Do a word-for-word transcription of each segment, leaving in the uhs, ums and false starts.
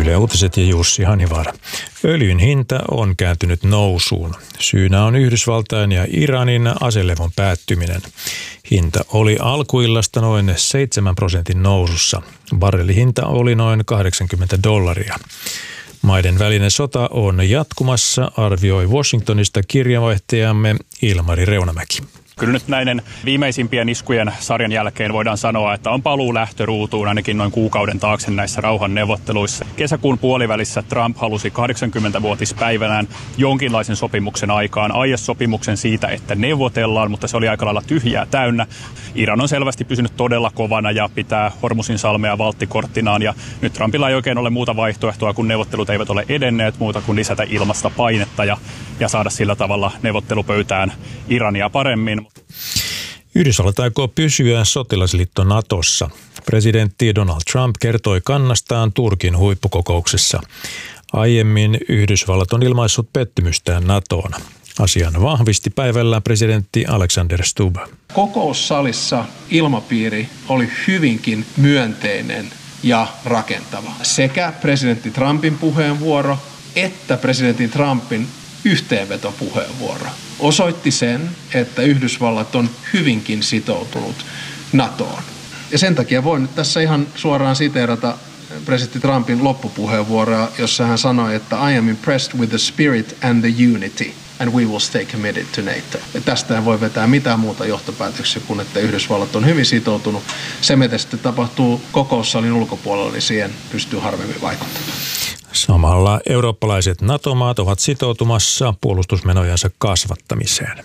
Yle Uutiset ja Jussi Hanivaara. Öljyn hinta on kääntynyt nousuun. Syynä on Yhdysvaltain ja Iranin aselevon päättyminen. Hinta oli alkuillasta noin seitsemän prosentin nousussa. Barrelihinta oli noin kahdeksankymmentä dollaria. Maiden välinen sota on jatkumassa, arvioi Washingtonista kirjavaihtajamme Ilmari Reunamäki. Kyllä nyt näiden viimeisimpien iskujen sarjan jälkeen voidaan sanoa, että on paluu lähtöruutuun ainakin noin kuukauden taakse näissä rauhanneuvotteluissa. Kesäkuun puolivälissä Trump halusi kahdeksankymmentävuotispäivänään jonkinlaisen sopimuksen aikaan, aiesopimuksen siitä, että neuvotellaan, mutta se oli aika lailla tyhjää täynnä. Iran on selvästi pysynyt todella kovana ja pitää Hormuzin salmea valttikorttinaan, ja nyt Trumpilla ei oikein ole muuta vaihtoehtoa, kun neuvottelut eivät ole edenneet, muuta kuin lisätä ilmasta painetta ja, ja saada sillä tavalla neuvottelupöytään Irania paremmin. Yhdysvallat aikoo pysyä sotilasliitto Natossa. Presidentti Donald Trump kertoi kannastaan Turkin huippukokouksessa. Aiemmin Yhdysvallat on ilmaissut pettymystään NATOon. Asian vahvisti päivällä presidentti Alexander Stubb. Kokoussalissa ilmapiiri oli hyvinkin myönteinen ja rakentava. Sekä presidentti Trumpin puheenvuoro että presidentti Trumpin yhteenvetopuheenvuoro osoitti sen, että Yhdysvallat on hyvinkin sitoutunut NATOon. Ja sen takia voin nyt tässä ihan suoraan siteerata presidentti Trumpin loppupuheenvuoroa, jossa hän sanoi, että I am impressed with the spirit and the unity and we will stay committed to NATO. Ja tästä ei voi vetää mitään muuta johtopäätöksiä kuin, että Yhdysvallat on hyvin sitoutunut. Se, mitä sitten tapahtuu kokoussalin ulkopuolella, niin siihen pystyy harvemmin vaikuttamaan. Samalla eurooppalaiset NATO-maat ovat sitoutumassa puolustusmenojansa kasvattamiseen.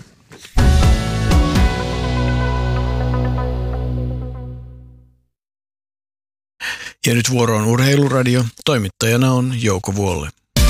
Ja nyt vuoro on Urheiluradio. Toimittajana on Jouko Vuolle.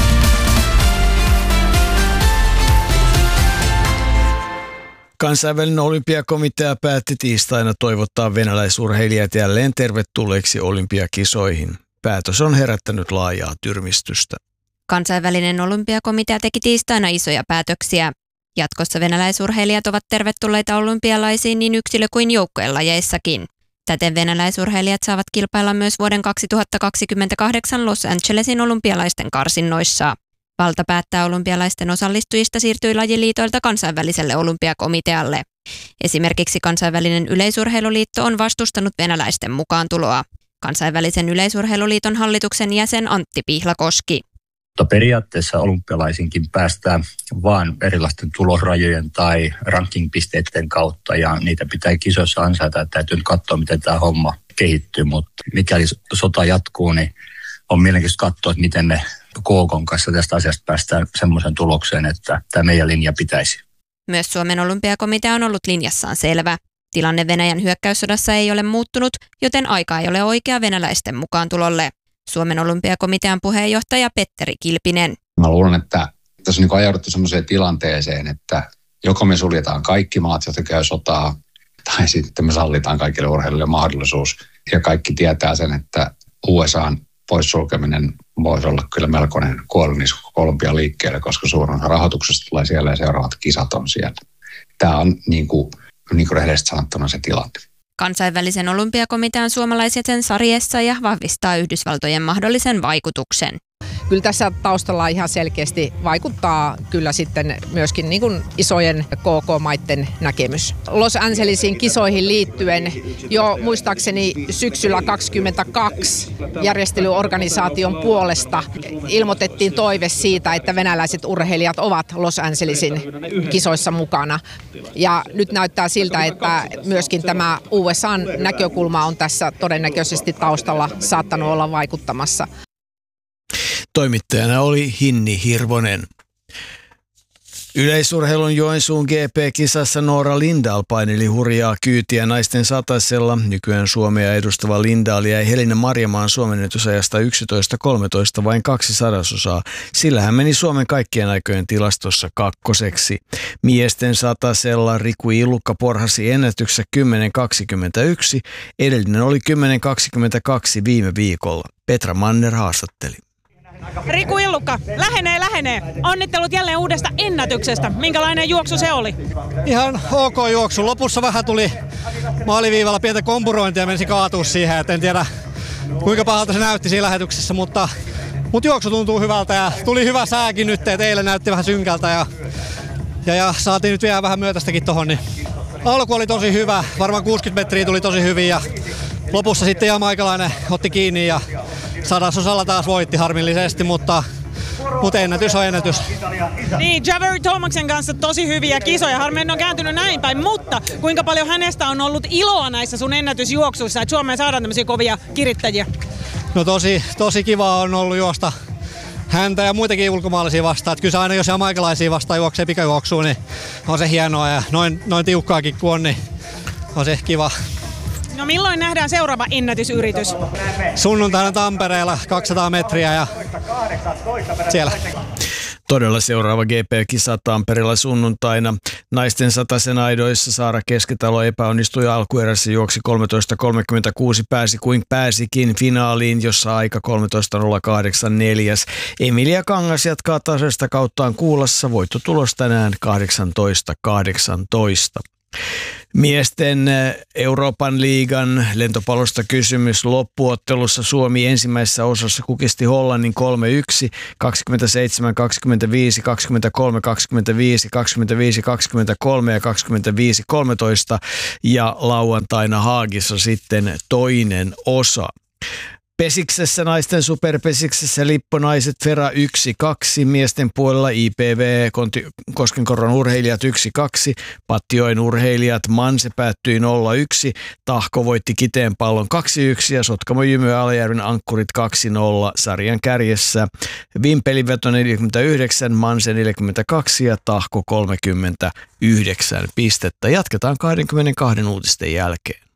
Kansainvälinen olympiakomitea päätti tiistaina toivottaa venäläisurheilijat jälleen tervetulleeksi olympiakisoihin. Päätös on herättänyt laajaa tyrmistystä. Kansainvälinen olympiakomitea teki tiistaina isoja päätöksiä. Jatkossa venäläisurheilijat ovat tervetulleita olympialaisiin niin yksilö- kuin joukkuelajeissakin. Täten venäläisurheilijat saavat kilpailla myös vuoden kaksituhattakaksikymmentäkahdeksan Los Angelesin olympialaisten karsinnoissa. Valta päättää olympialaisten osallistujista siirtyi lajiliitoilta kansainväliselle olympiakomitealle. Esimerkiksi kansainvälinen yleisurheiluliitto on vastustanut venäläisten mukaantuloa. Kansainvälisen yleisurheiluliiton hallituksen jäsen Antti Pihlakoski. Mutta periaatteessa olympialaisinkin päästään vaan erilaisten tulosrajojen tai ranking-pisteiden kautta ja niitä pitää kisoissa ansaita. Täytyy nyt katsoa, miten tämä homma kehittyy, mutta mikäli sota jatkuu, niin on mielenkiintoista katsoa, että miten ne K K:n kanssa tästä asiasta päästään semmoisen tulokseen, että tämä meidän linja pitäisi. Myös Suomen olympiakomitea on ollut linjassaan selvä. Tilanne Venäjän hyökkäyssodassa ei ole muuttunut, joten aika ei ole oikea venäläisten mukaan tulolle. Suomen olympiakomitean puheenjohtaja Petteri Kilpinen. Mä luulen, että tässä on niin ajauduttu sellaiseen tilanteeseen, että joko me suljetaan kaikki maat, jotka käy sotaa, tai sitten me sallitaan kaikille urheilijoille mahdollisuus. Ja kaikki tietää sen, että U S A:n poissulkeminen voisi olla kyllä melkoinen kuolinisku olympialiikkeelle, koska suurin osa rahoituksesta tulee siellä ja seuraavat kisat on siellä. Tämä on niin kuin, niin kuin rehellisesti sanottuna se tilanne. Kansainvälisen olympiakomitean suomalaisen sarjassa ja vahvistaa Yhdysvaltojen mahdollisen vaikutuksen. Kyllä tässä taustalla ihan selkeästi vaikuttaa kyllä sitten myöskin niin kuin isojen K K-maiden näkemys. Los Angelesin kisoihin liittyen jo muistaakseni syksyllä kaksikymmentäkaksi järjestelyorganisaation puolesta ilmoitettiin toive siitä, että venäläiset urheilijat ovat Los Angelesin kisoissa mukana. Ja nyt näyttää siltä, että myöskin tämä U S A:n näkökulma on tässä todennäköisesti taustalla saattanut olla vaikuttamassa. Toimittajana oli Hinni Hirvonen. Yleisurheilun Joensuun G P-kisassa Noora Lindahl paineli hurjaa kyytiä naisten satasella. Nykyään Suomea edustava Lindahl jäi Helena Marjamaan suomennetusajasta yksitoista kolmetoista vain kaksi sadasosaa. Sillä hän meni Suomen kaikkien aikojen tilastossa kakkoseksi. Miesten satasella Riku Ilukka porhasi ennätyksessä kymmenen kaksikymmentäyksi. Edellinen oli kymmenen kaksikymmentäkaksi viime viikolla. Petra Manner haastatteli. Riku Illukka, lähenee, lähenee. Onnittelut jälleen uudesta ennätyksestä. Minkälainen juoksu se oli? Ihan ok juoksu. Lopussa vähän tuli maaliviivalla pientä kompurointia ja menisi kaatua siihen. Et en tiedä kuinka pahalta se näytti siinä lähetyksessä, mutta Mutta juoksu tuntuu hyvältä ja tuli hyvä sääkin nyt, että eilen näytti vähän synkältä ja, ja, ja saatiin nyt vielä vähän myötästäkin tohon. Niin. Alku oli tosi hyvä, varmaan kuusikymmentä metriä tuli tosi hyvin ja lopussa sitten jamaikalainen otti kiinni ja sadasosalla taas voitti harmillisesti, mutta Mutta ennätys on ennätys. Niin, Javeri Tomaksen kanssa tosi hyviä kisoja. Harmi, on kääntynyt näin päin, mutta kuinka paljon hänestä on ollut iloa näissä sun ennätysjuoksuissa, että Suomeen saadaan tämmöisiä kovia kirittäjiä? No tosi, tosi kiva on ollut juosta häntä ja muitakin ulkomaalaisia vastaan. Että kyllä se aina, jos jamaikalaisia vastaan juoksee pikajuoksuun, niin on se hienoa ja noin, noin tiukkaakin kun on, niin on se kiva. No milloin nähdään seuraava ennätysyritys? Sunnuntaina Tampereella kaksisataa metriä ja siellä. Todella seuraava G P-kisa Tampereella sunnuntaina. Naisten satasen aidoissa Saara Keskitalo epäonnistui alkuerässä, juoksi kolmetoista kolmekymmentäkuusi, pääsi kuin pääsikin finaaliin, jossa aika kolmetoista nolla kahdeksan neljäs. Emilia Kangas jatkaa tasaista kauttaan Kuulassa, voittotulos tänään kahdeksantoista kahdeksantoista. Miesten Euroopan liigan lentopallosta kysymys. Loppuottelussa Suomi ensimmäisessä osassa kukisti Hollannin kolme yksi, kaksikymmentäseitsemän kaksikymmentäviisi, kaksikymmentäkolme kaksikymmentäviisi, kaksikymmentäviisi kaksikymmentäkolme ja kaksikymmentäviisi kolmetoista ja lauantaina Haagissa sitten toinen osa. Pesiksessä, naisten superpesiksessä Lipponaiset Fera yksi kaksi, miesten puolella I P V Koskenkorvan urheilijat yksi kaksi, Pattijoen urheilijat Manse päättyi nolla yksi, Tahko voitti Kiteen pallon kaksi yksi ja Sotkamo Jymy Alajärven Ankkurit kaksi nolla sarjan kärjessä. Vimpeliveto neljäkymmentäyhdeksän, Manse neljäkymmentäkaksi ja Tahko kolmekymmentäyhdeksän pistettä. Jatketaan kaksikymmentäkaksi uutisten jälkeen.